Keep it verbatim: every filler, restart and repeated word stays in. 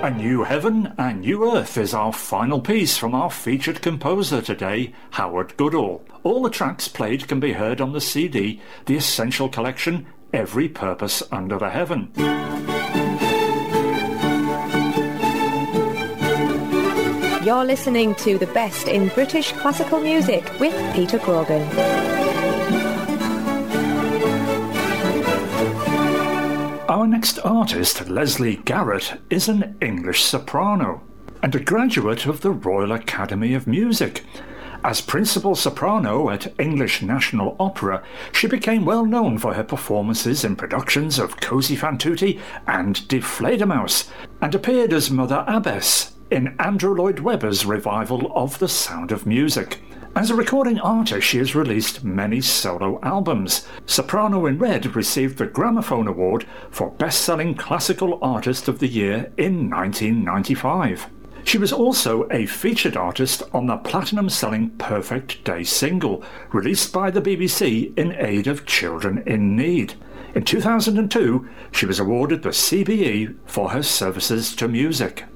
A New Heaven, A New Earth is our final piece from our featured composer today, Howard Goodall. All the tracks played can be heard on the C D, the Essential Collection, Every Purpose Under the Heaven. You're listening to the best in British classical music with Peter Grogan. Our next artist, Leslie Garrett, is an English soprano and a graduate of the Royal Academy of Music. As principal soprano at English National Opera, she became well known for her performances in productions of Così fan tutte and Die Fledermaus, and appeared as Mother Abbess in Andrew Lloyd Webber's revival of The Sound of Music. As a recording artist, she has released many solo albums. Soprano in Red received the Gramophone Award for Best-Selling Classical Artist of the Year in nineteen ninety-five. She was also a featured artist on the platinum-selling Perfect Day single, released by the B B C in aid of children in need. In two thousand two, she was awarded the C B E for her services to music.